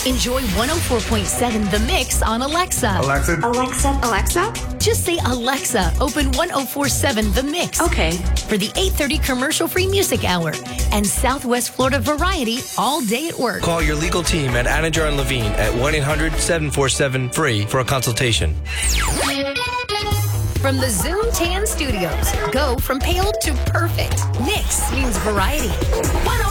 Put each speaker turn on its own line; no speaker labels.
Enjoy 104.7 The Mix on Alexa.
Alexa?
Just say, Alexa, open 104.7 The Mix.
Okay.
For the 8:30 commercial-free music hour and Southwest Florida variety all day at work.
Call your legal team at Anajar and Levine at 1-800-747-FREE for a consultation.
From the Zoom Tan Studios, go from pale to perfect. Mix means variety. 104.7